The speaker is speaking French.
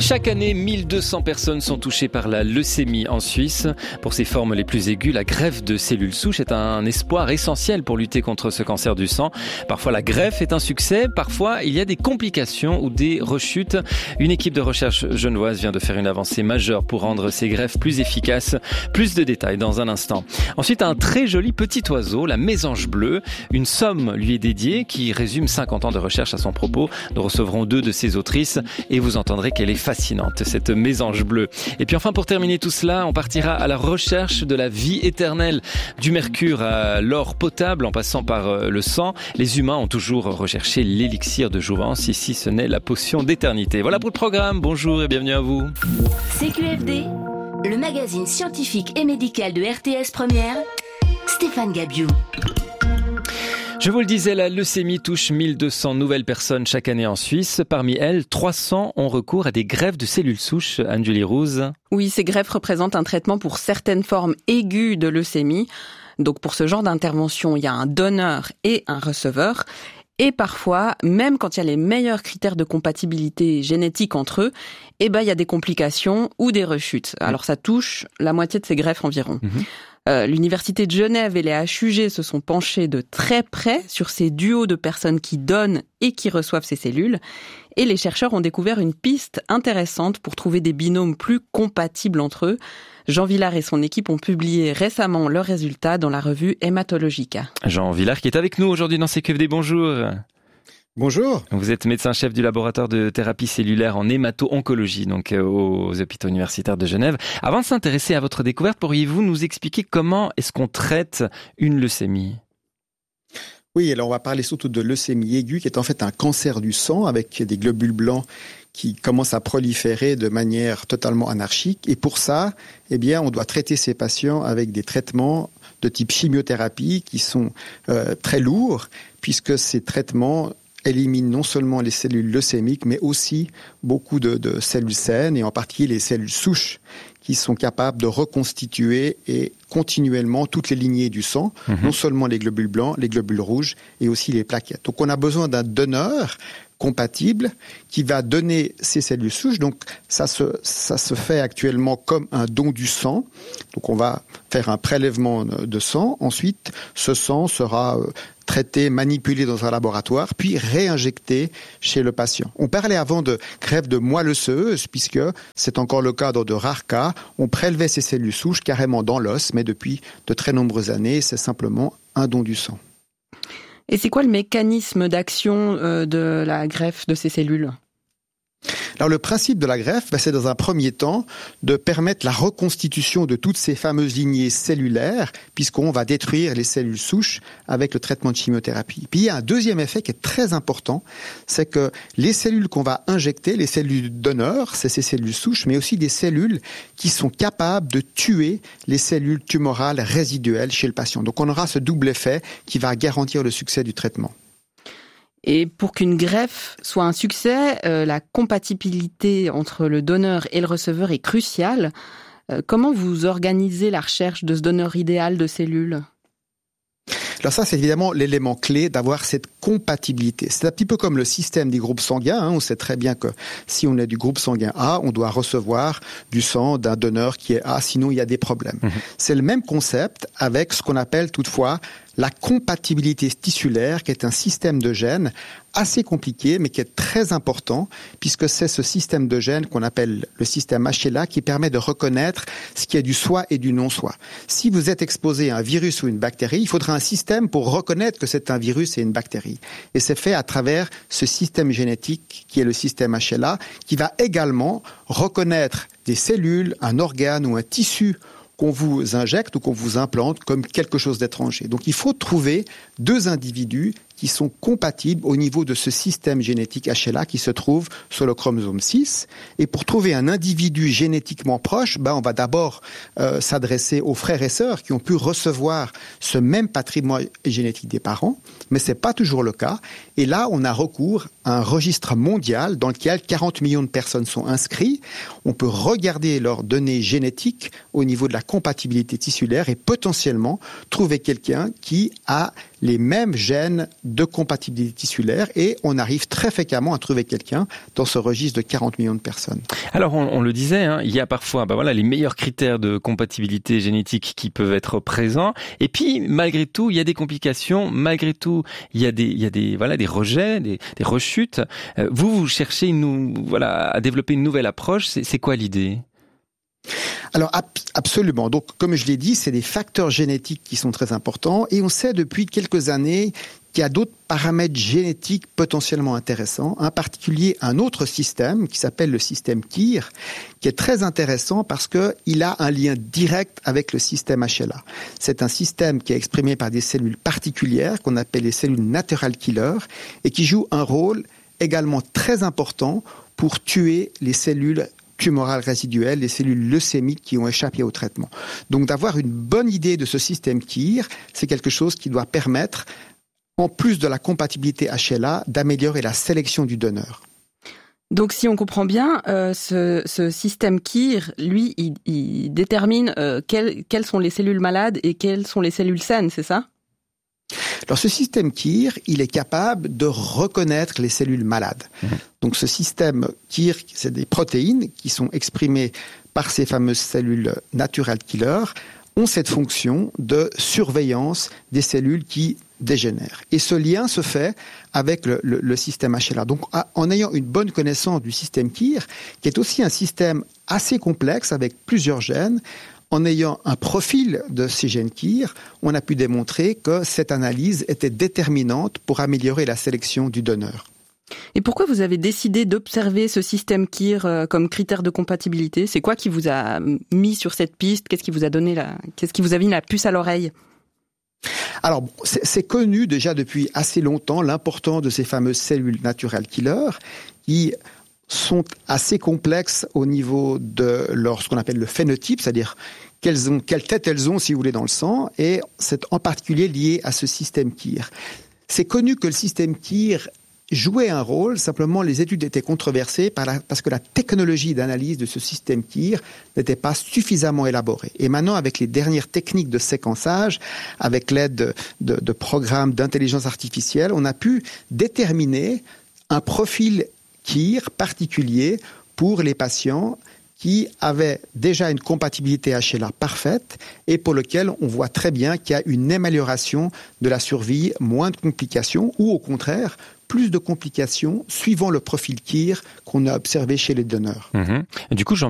Chaque année, 1200 personnes sont touchées par la leucémie en Suisse. Pour ses formes les plus aiguës, la greffe de cellules souches est un espoir essentiel pour lutter contre ce cancer du sang. Parfois, la greffe est un succès. Parfois, il y a des complications ou des rechutes. Une équipe de recherche genevoise vient de faire une avancée majeure pour rendre ces greffes plus efficaces. Plus de détails dans un instant. Ensuite, un très joli petit oiseau, la mésange bleue. Une somme lui est dédiée qui résume 50 ans de recherche à son propos. Nous recevrons 2 de ses autrices et vous entendrez qu'elle est fascinante, cette mésange bleue. Et puis enfin, pour terminer tout cela, on partira à la recherche de la vie éternelle. Du mercure à l'or potable en passant par le sang, les humains ont toujours recherché l'élixir de jouvence. Ici, ce n'est la potion d'éternité. Voilà pour le programme. Bonjour et bienvenue à vous. CQFD, le magazine scientifique et médical de RTS Première, Stéphane Gabiou. Je vous le disais, la leucémie touche 1200 nouvelles personnes chaque année en Suisse. Parmi elles, 300 ont recours à des greffes de cellules souches. Anne-Julie Rouse. Oui, ces greffes représentent un traitement pour certaines formes aiguës de leucémie. Donc pour ce genre d'intervention, il y a un donneur et un receveur. Et parfois, même quand il y a les meilleurs critères de compatibilité génétique entre eux, il y a des complications ou des rechutes. Alors ça touche la moitié de ces greffes environ. L'Université de Genève et les HUG se sont penchés de très près sur ces duos de personnes qui donnent et qui reçoivent ces cellules. Et les chercheurs ont découvert une piste intéressante pour trouver des binômes plus compatibles entre eux. Jean Villard et son équipe ont publié récemment leurs résultats dans la revue Hematologica. Jean Villard qui est avec nous aujourd'hui dans CQFD. Bonjour. Bonjour. Vous êtes médecin-chef du laboratoire de thérapie cellulaire en hémato-oncologie, donc aux hôpitaux universitaires de Genève. Avant de s'intéresser à votre découverte, pourriez-vous nous expliquer comment est-ce qu'on traite une leucémie ? Oui, alors on va parler surtout de leucémie aiguë, qui est en fait un cancer du sang avec des globules blancs qui commencent à proliférer de manière totalement anarchique. Et pour ça, on doit traiter ces patients avec des traitements de type chimiothérapie qui sont très lourds, puisque ces traitements élimine non seulement les cellules leucémiques, mais aussi beaucoup de cellules saines, et en particulier les cellules souches, qui sont capables de reconstituer et continuellement toutes les lignées du sang, non seulement les globules blancs, les globules rouges et aussi les plaquettes. Donc on a besoin d'un donneur compatible qui va donner ces cellules souches. Donc ça se fait actuellement comme un don du sang. Donc on va faire un prélèvement de sang. Ensuite, ce sang sera traité, manipulé dans un laboratoire, puis réinjecté chez le patient. On parlait avant de greffe de moelle osseuse, puisque c'est encore le cas dans de rares cas. On prélevait ces cellules souches carrément dans l'os, mais depuis de très nombreuses années, c'est simplement un don du sang. Et c'est quoi le mécanisme d'action de la greffe de ces cellules ? Alors le principe de la greffe, c'est dans un premier temps de permettre la reconstitution de toutes ces fameuses lignées cellulaires, puisqu'on va détruire les cellules souches avec le traitement de chimiothérapie. Puis il y a un deuxième effet qui est très important, c'est que les cellules qu'on va injecter, les cellules donneurs, c'est ces cellules souches, mais aussi des cellules qui sont capables de tuer les cellules tumorales résiduelles chez le patient. Donc on aura ce double effet qui va garantir le succès du traitement. Et pour qu'une greffe soit un succès, la compatibilité entre le donneur et le receveur est cruciale. Comment vous organisez la recherche de ce donneur idéal de cellules ? Alors ça, c'est évidemment l'élément clé d'avoir cette compatibilité. C'est un petit peu comme le système des groupes sanguins. On sait très bien que si on est du groupe sanguin A, on doit recevoir du sang d'un donneur qui est A, sinon il y a des problèmes. C'est le même concept avec ce qu'on appelle toutefois la compatibilité tissulaire, qui est un système de gènes assez compliqué, mais qui est très important, puisque c'est ce système de gènes qu'on appelle le système HLA qui permet de reconnaître ce qui est du soi et du non-soi. Si vous êtes exposé à un virus ou une bactérie, il faudra un système pour reconnaître que c'est un virus et une bactérie. Et c'est fait à travers ce système génétique qui est le système HLA, qui va également reconnaître des cellules, un organe ou un tissu qu'on vous injecte ou qu'on vous implante comme quelque chose d'étranger. Donc il faut trouver 2 individus qui sont compatibles au niveau de ce système génétique HLA qui se trouve sur le chromosome 6. Et pour trouver un individu génétiquement proche, on va d'abord s'adresser aux frères et sœurs qui ont pu recevoir ce même patrimoine génétique des parents, mais c'est pas toujours le cas. Et là, on a recours à un registre mondial dans lequel 40 millions de personnes sont inscrites. On peut regarder leurs données génétiques au niveau de la compatibilité tissulaire et potentiellement trouver quelqu'un qui a les mêmes gènes de compatibilité tissulaire et on arrive très fréquemment à trouver quelqu'un dans ce registre de 40 millions de personnes. Alors on le disait, hein, il y a parfois les meilleurs critères de compatibilité génétique qui peuvent être présents et puis malgré tout il y a des complications, malgré tout il y a des rejets, des rechutes. Vous cherchez à développer une nouvelle approche, c'est quoi l'idée ? Alors absolument. Donc comme je l'ai dit, c'est des facteurs génétiques qui sont très importants et on sait depuis quelques années qu'il y a d'autres paramètres génétiques potentiellement intéressants, en particulier un autre système qui s'appelle le système KIR, qui est très intéressant parce qu'il a un lien direct avec le système HLA. C'est un système qui est exprimé par des cellules particulières qu'on appelle les cellules natural killers et qui joue un rôle également très important pour tuer les cellules tumorales résiduelles, les cellules leucémiques qui ont échappé au traitement. Donc d'avoir une bonne idée de ce système KIR, c'est quelque chose qui doit permettre, en plus de la compatibilité HLA, d'améliorer la sélection du donneur. Donc si on comprend bien, ce système KIR, lui, il détermine quelles sont les cellules malades et quelles sont les cellules saines, c'est ça ? Alors ce système KIR, il est capable de reconnaître les cellules malades. Donc ce système KIR, c'est des protéines qui sont exprimées par ces fameuses cellules natural killers, ont cette fonction de surveillance des cellules qui dégénèrent. Et ce lien se fait avec le système HLA. Donc en ayant une bonne connaissance du système KIR, qui est aussi un système assez complexe avec plusieurs gènes, en ayant un profil de ces gènes KIR, on a pu démontrer que cette analyse était déterminante pour améliorer la sélection du donneur. Et pourquoi vous avez décidé d'observer ce système KIR comme critère de compatibilité ? C'est quoi qui vous a mis sur cette piste ? Qu'est-ce qui vous a mis la puce à l'oreille ? Alors, c'est connu déjà depuis assez longtemps l'importance de ces fameuses cellules natural killers qui sont assez complexes au niveau de ce qu'on appelle le phénotype, c'est-à-dire quelle tête elles ont, si vous voulez, dans le sang, et c'est en particulier lié à ce système KIR. C'est connu que le système KIR jouait un rôle, simplement les études étaient controversées parce que la technologie d'analyse de ce système KIR n'était pas suffisamment élaborée. Et maintenant, avec les dernières techniques de séquençage, avec l'aide de programmes d'intelligence artificielle, on a pu déterminer un profil KIR particulier pour les patients qui avaient déjà une compatibilité HLA parfaite et pour lequel on voit très bien qu'il y a une amélioration de la survie, moins de complications ou au contraire, plus de complications suivant le profil KIR qu'on a observé chez les donneurs. Du coup,